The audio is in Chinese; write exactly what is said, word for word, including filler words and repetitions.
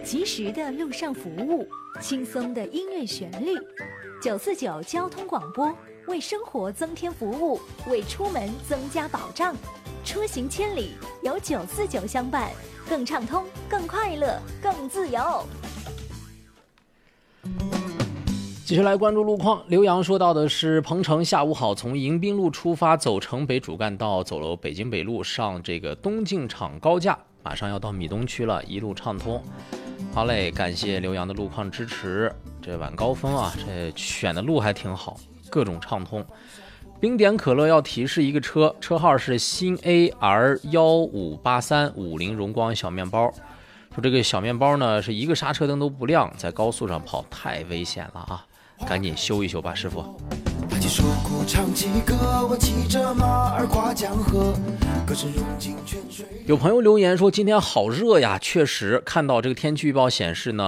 及时的路上服务，轻松的音乐旋律。九四九交通广播，为生活增添服务，为出门增加保障。出行千里，有九四九相伴，更畅通，更快乐，更自由。 继续来关注路况。刘洋说到的是，鹏程下午好，从迎宾路出发，走城北主干道，走了北京北路，上这个东进场高架，马上要到米东区了，一路畅通。好嘞，感谢刘洋的路况支持。这晚高峰啊，这选的路还挺好，各种畅通。冰点可乐要提示一个车，车号是新 A R 一五八三五菱荣光小面包。说这个小面包呢，是一个刹车灯都不亮，在高速上跑太危险了啊！赶紧修一修吧，师傅。说古唱起歌，我骑着马儿跨江河，歌声融进泉水。有朋友留言说今天好热呀，确实看到这个天气预报显示呢。